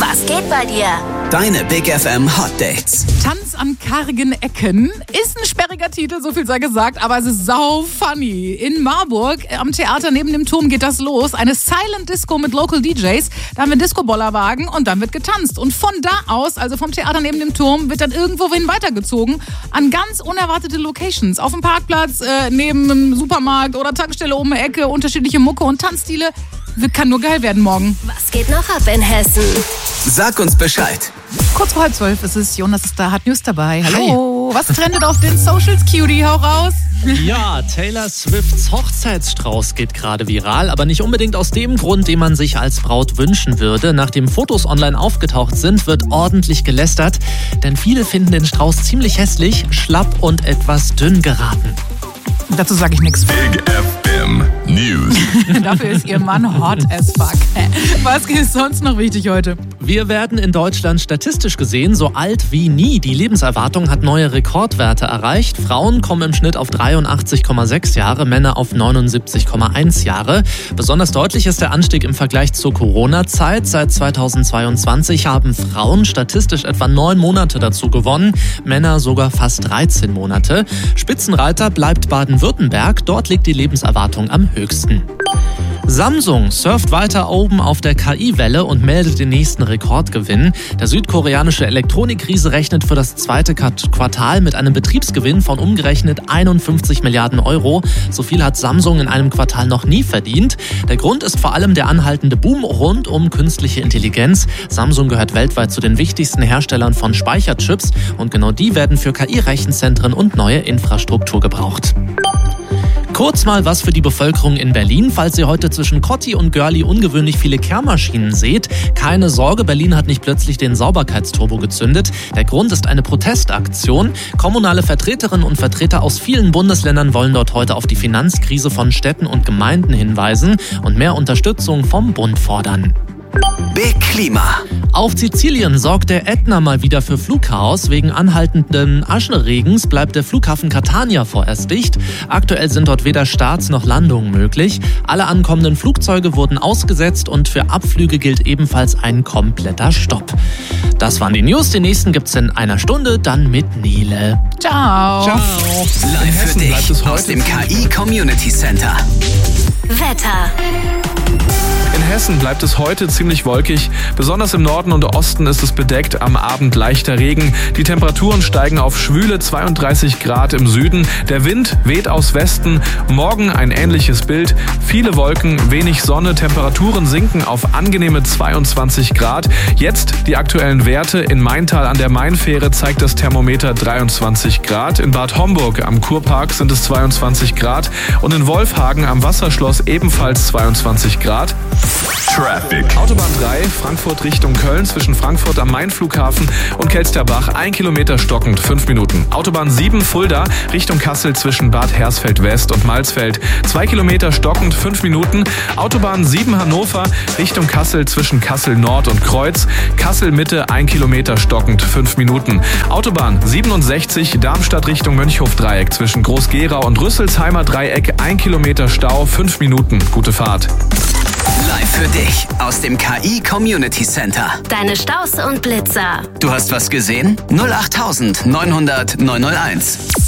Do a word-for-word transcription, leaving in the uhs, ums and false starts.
Was geht bei dir? Deine Big F M Hot Dates. Tanz an kargen Ecken ist ein sperriger Titel, so viel sei gesagt, aber es ist sau funny. In Marburg am Theater neben dem Turm geht das los. Eine Silent Disco mit Local D Js. Da haben wir einen Disco-Bollerwagen und dann wird getanzt. Und von da aus, also vom Theater neben dem Turm, wird dann irgendwohin weitergezogen an ganz unerwartete Locations. Auf dem Parkplatz, äh, neben einem Supermarkt oder Tankstelle um die Ecke, unterschiedliche Mucke und Tanzstile. Kann nur geil werden morgen. Was geht noch ab in Hessen? Sag uns Bescheid. Kurz vor halb zwölf ist es. Jonas ist da, hat News dabei. Hallo. Hey. Was trendet auf den Socials, Cutie? Hau raus. Ja, Taylor Swifts Hochzeitsstrauß geht gerade viral, aber nicht unbedingt aus dem Grund, den man sich als Braut wünschen würde. Nachdem Fotos online aufgetaucht sind, wird ordentlich gelästert, denn viele finden den Strauß ziemlich hässlich, schlapp und etwas dünn geraten. Dazu sage ich nichts. Big F M News. Dafür ist ihr Mann hot as fuck. Was ist sonst noch wichtig heute? Wir werden in Deutschland statistisch gesehen so alt wie nie. Die Lebenserwartung hat neue Rekordwerte erreicht. Frauen kommen im Schnitt auf dreiundachtzig Komma sechs Jahre, Männer auf neunundsiebzig Komma eins Jahre. Besonders deutlich ist der Anstieg im Vergleich zur Corona-Zeit. Seit zweitausendzweiundzwanzig haben Frauen statistisch etwa neun Monate dazu gewonnen, Männer sogar fast dreizehn Monate. Spitzenreiter bleibt Baden-Württemberg. Dort liegt die Lebenserwartung am höchsten. Samsung surft weiter oben auf der K I-Welle und meldet den nächsten Rekordgewinn. Der südkoreanische Elektronikriese rechnet für das zweite Quartal mit einem Betriebsgewinn von umgerechnet einundfünfzig Milliarden Euro. So viel hat Samsung in einem Quartal noch nie verdient. Der Grund ist vor allem der anhaltende Boom rund um künstliche Intelligenz. Samsung gehört weltweit zu den wichtigsten Herstellern von Speicherchips und genau die werden für K I-Rechenzentren und neue Infrastruktur gebraucht. Kurz mal was für die Bevölkerung in Berlin. Falls ihr heute zwischen Cotti und Görli ungewöhnlich viele Kehrmaschinen seht, keine Sorge, Berlin hat nicht plötzlich den Sauberkeitsturbo gezündet. Der Grund ist eine Protestaktion. Kommunale Vertreterinnen und Vertreter aus vielen Bundesländern wollen dort heute auf die Finanzkrise von Städten und Gemeinden hinweisen und mehr Unterstützung vom Bund fordern. Big Klima. Auf Sizilien sorgt der Ätna mal wieder für Flugchaos. Wegen anhaltenden Aschenregens bleibt der Flughafen Catania vorerst dicht. Aktuell sind dort weder Starts noch Landungen möglich. Alle ankommenden Flugzeuge wurden ausgesetzt und für Abflüge gilt ebenfalls ein kompletter Stopp. Das waren die News. Die nächsten gibt's in einer Stunde, dann mit Nele. Ciao. Ciao. Live für dich aus dem K I Community Center. Wetter. In Hessen bleibt es heute ziemlich wolkig. Besonders im Norden und Osten ist es bedeckt. Am Abend leichter Regen. Die Temperaturen steigen auf schwüle zweiunddreißig Grad im Süden. Der Wind weht aus Westen. Morgen ein ähnliches Bild. Viele Wolken, wenig Sonne. Temperaturen sinken auf angenehme zweiundzwanzig Grad. Jetzt die aktuellen Werte. In Maintal an der Mainfähre zeigt das Thermometer dreiundzwanzig Grad. In Bad Homburg am Kurpark sind es zweiundzwanzig Grad. Und in Wolfhagen am Wasserschloss ebenfalls zweiundzwanzig Grad. Traffic. Autobahn drei, Frankfurt Richtung Köln, zwischen Frankfurt am Main-Flughafen und Kelsterbach, ein Kilometer stockend, fünf Minuten. Autobahn sieben, Fulda, Richtung Kassel, zwischen Bad Hersfeld West und Malsfeld, zwei Kilometer stockend, fünf Minuten. Autobahn sieben, Hannover, Richtung Kassel, zwischen Kassel Nord und Kreuz, Kassel Mitte, ein Kilometer stockend, fünf Minuten. Autobahn siebenundsechzig, Darmstadt Richtung Mönchhof-Dreieck, zwischen Groß-Gerau und Rüsselsheimer Dreieck, ein Kilometer Stau, fünf Minuten. Gute Fahrt. Live für dich aus dem K I Community Center. Deine Staus und Blitzer. Du hast was gesehen? null acht neun null null neun null eins.